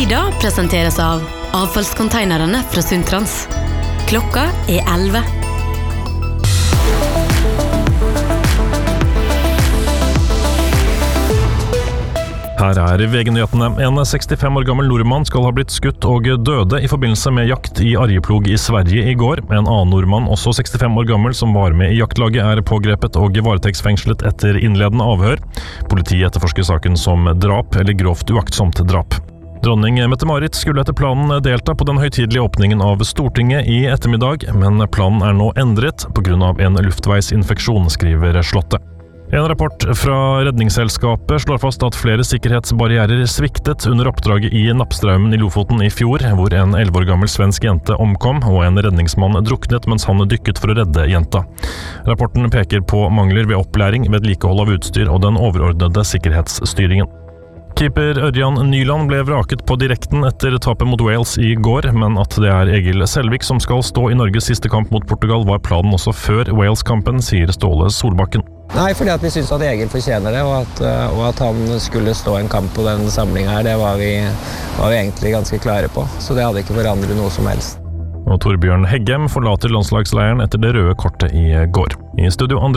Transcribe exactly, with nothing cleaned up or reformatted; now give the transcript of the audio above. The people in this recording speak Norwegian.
Bilder presenteres av avfallskonteinerne fra Sundtrans. Klokka er elleve. Her er V G-nyhetene. En sekstifem år gammel nordmann skal ha blitt skutt og døde i forbindelse med jakt i Arjeplog i Sverige i går. En annen nordmann, også sekstifem år gammel, som var med i jaktlaget, er pågrepet og varetektsfengslet etter innledende avhør. Politiet etterforsker saken som drap eller grovt uaktsomt drap. Dronning Mette-Marit skulle etter planen delta på den høytidelige åpningen av Stortinget i ettermiddag, men planen er nå endret på grunn av en luftveisinfeksjon, skriver Slottet. En rapport fra Redningsselskapet slår fast at flere sikkerhetsbarrierer sviktet under oppdraget i Nappstraumen i Lofoten i fjor, hvor en elleve år gammel svensk jente omkom og en redningsmann druknet mens han dykket for å redde jenta. Rapporten peker på mangler ved opplæring, vedlikehold av utstyr og den overordnede sikkerhetsstyringen. Keeper Ørjan Nyland ble vraket på direkten etter tapet mot Wales i går, men at det er Egil Selvik som skal stå i Norges siste kamp mot Portugal var planen også før Wales-kampen, sier Ståle Solbakken. Nei, fordi at vi synes at Egil fortjener det, og at, og at han skulle stå en kamp på den samlingen her, det var vi, var vi egentlig ganske klare på, så det hadde ikke forandret noe som helst. Og Torbjørn Heggem forlater landslagsleiren etter det røde kortet i går. I studio André